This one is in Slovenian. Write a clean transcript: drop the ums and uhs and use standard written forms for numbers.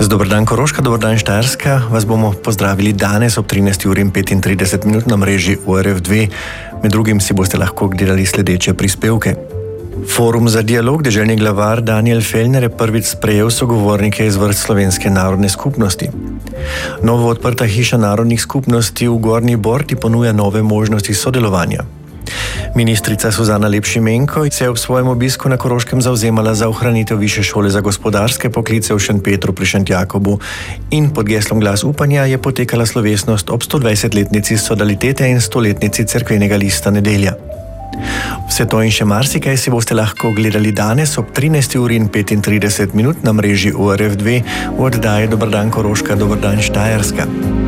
Dober dan Koroška, dober dan Štajerska. Vas bomo pozdravili danes ob 13:35 na mreži ORF2. Med drugim si boste lahko gledali sledeče prispevke. Forum za dialog deželni glavar Daniel Fellner je prvič sprejel sogovornike iz vrst Slovenske narodne skupnosti. Novo odprta hiša narodnih skupnosti v Gornji Borti ponuja nove možnosti sodelovanja. Ministrica Suzana Lep Šimenko se je ob svojem obisku na Koroškem zavzemala za ohranitev Višje šole za gospodarske poklice v Šentpetru pri Šentjakobu in pod geslom Glas upanja je potekala slovesnost ob 120-letnici sodalitete in 100-letnici cerkvenega lista Nedelja. Vse to in še marsikaj si boste lahko gledali danes ob 13:35 na mreži ORF2 v oddaji Dober dan Koroška, dober dan Štajerska.